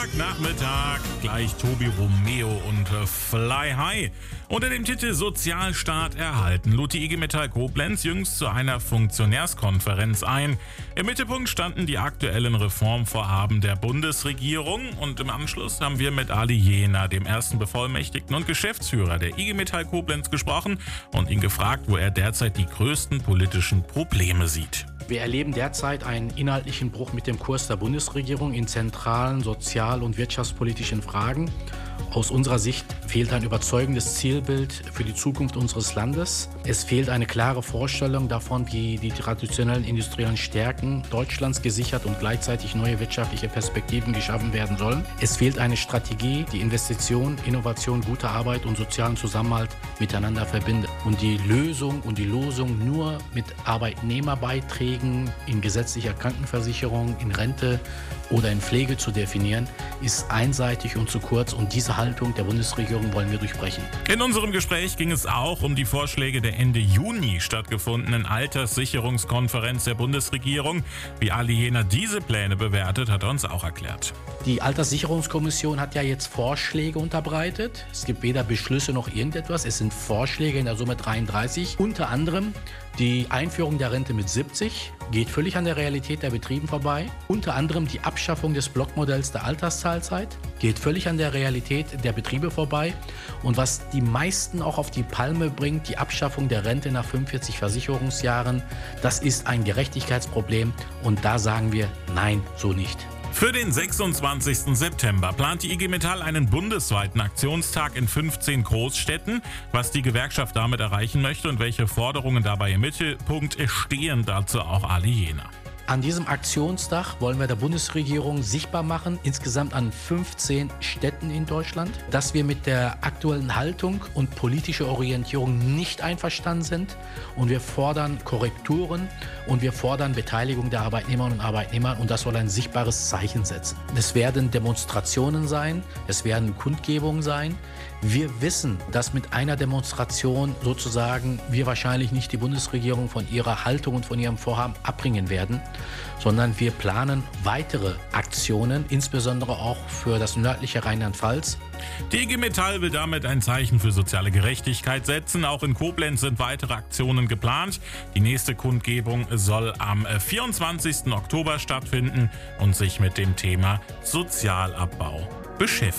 Nachmittag, gleich Tobi Romeo und Fly High. Unter dem Titel Sozialstaat erhalten lud die IG Metall Koblenz jüngst zu einer Funktionärskonferenz ein. Im Mittelpunkt standen die aktuellen Reformvorhaben der Bundesregierung und im Anschluss haben wir mit Ali Jena, dem ersten Bevollmächtigten und Geschäftsführer der IG Metall Koblenz, gesprochen und ihn gefragt, wo er derzeit die größten politischen Probleme sieht. Wir erleben derzeit einen inhaltlichen Bruch mit dem Kurs der Bundesregierung in zentralen sozial- und wirtschaftspolitischen Fragen. Aus unserer Sicht fehlt ein überzeugendes Zielbild für die Zukunft unseres Landes. Es fehlt eine klare Vorstellung davon, wie die traditionellen industriellen Stärken Deutschlands gesichert und gleichzeitig neue wirtschaftliche Perspektiven geschaffen werden sollen. Es fehlt eine Strategie, die Investition, Innovation, gute Arbeit und sozialen Zusammenhalt miteinander verbindet. Und die Lösung und die Losung nur mit Arbeitnehmerbeiträgen in gesetzlicher Krankenversicherung, in Rente oder in Pflege zu definieren, ist einseitig und zu kurz, und diese Haltung der Bundesregierung wollen wir durchbrechen. In unserem Gespräch ging es auch um die Vorschläge der Ende Juni stattgefundenen Alterssicherungskonferenz der Bundesregierung. Wie Ali Jena diese Pläne bewertet, hat er uns auch erklärt. Die Alterssicherungskommission hat ja jetzt Vorschläge unterbreitet. Es gibt weder Beschlüsse noch irgendetwas. Es sind Vorschläge in der Summe 33. Unter anderem die Einführung der Rente mit 70 geht völlig an der Realität der Betrieben vorbei. Unter anderem die Abschaffung des Blockmodells der Altersteilzeit geht völlig an der Realität der Betriebe vorbei. Und was die meisten auch auf die Palme bringt, die Abschaffung der Rente nach 45 Versicherungsjahren, das ist ein Gerechtigkeitsproblem. Und da sagen wir, nein, so nicht. Für den 26. September plant die IG Metall einen bundesweiten Aktionstag in 15 Großstädten. Was die Gewerkschaft damit erreichen möchte und welche Forderungen dabei im Mittelpunkt stehen, dazu auch Ali Jena. An diesem Aktionstag wollen wir der Bundesregierung sichtbar machen, insgesamt an 15 Städten in Deutschland, dass wir mit der aktuellen Haltung und politischer Orientierung nicht einverstanden sind, und wir fordern Korrekturen und wir fordern Beteiligung der Arbeitnehmerinnen und Arbeitnehmer, und das soll ein sichtbares Zeichen setzen. Es werden Demonstrationen sein, es werden Kundgebungen sein. Wir wissen, dass mit einer Demonstration sozusagen wir wahrscheinlich nicht die Bundesregierung von ihrer Haltung und von ihrem Vorhaben abbringen werden, sondern wir planen weitere Aktionen, insbesondere auch für das nördliche Rheinland-Pfalz. Die IG Metall will damit ein Zeichen für soziale Gerechtigkeit setzen. Auch in Koblenz sind weitere Aktionen geplant. Die nächste Kundgebung soll am 24. Oktober stattfinden und sich mit dem Thema Sozialabbau beschäftigen.